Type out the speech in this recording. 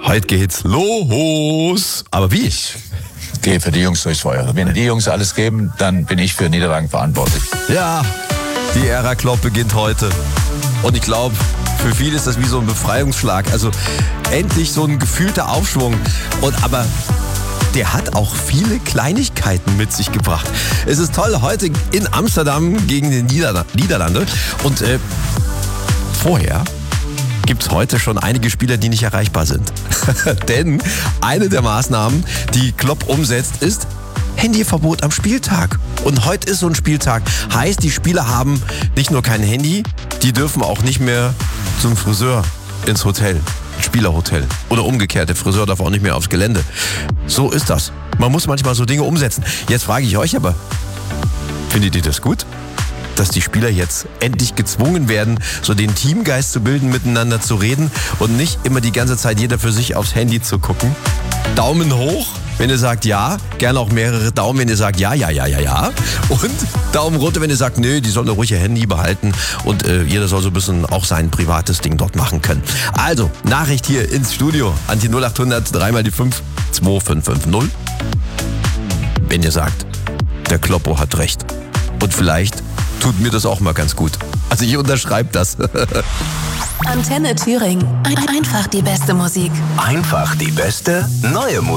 Heute geht's los. Aber wie? Ich gehe für die Jungs durchs Feuer. Wenn die Jungs alles geben, dann bin ich für Niederlagen verantwortlich. Ja, die Ära Klopp beginnt heute. Und ich glaube, für viele ist das wie so ein Befreiungsschlag. Also endlich so ein gefühlter Aufschwung. Aber der hat auch viele Kleinigkeiten mit sich gebracht. Es ist toll, heute in Amsterdam gegen die Niederlande. Und vorher gibt es heute schon einige Spieler, die nicht erreichbar sind. Denn eine der Maßnahmen, die Klopp umsetzt, ist Handyverbot am Spieltag. Und heute ist so ein Spieltag. Heißt, die Spieler haben nicht nur kein Handy, die dürfen auch nicht mehr zum Friseur ins Hotel, Spielerhotel. Oder umgekehrt, der Friseur darf auch nicht mehr aufs Gelände. So ist das. Man muss manchmal so Dinge umsetzen. Jetzt frage ich euch aber, findet ihr das gut? Dass die Spieler jetzt endlich gezwungen werden, so den Teamgeist zu bilden, miteinander zu reden und nicht immer die ganze Zeit jeder für sich aufs Handy zu gucken. Daumen hoch, wenn ihr sagt ja, gerne auch mehrere Daumen, wenn ihr sagt ja. Und Daumen runter, wenn ihr sagt, nö, die sollen ruhig ihr Handy behalten und jeder soll so ein bisschen auch sein privates Ding dort machen können. Also, Nachricht hier ins Studio an die 0800 3 mal die 5 2550. Wenn ihr sagt, der Kloppo hat recht. Und vielleicht tut mir das auch mal ganz gut. Also ich unterschreibe das. Antenne Thüringen. Einfach die beste Musik. Einfach die beste neue Musik.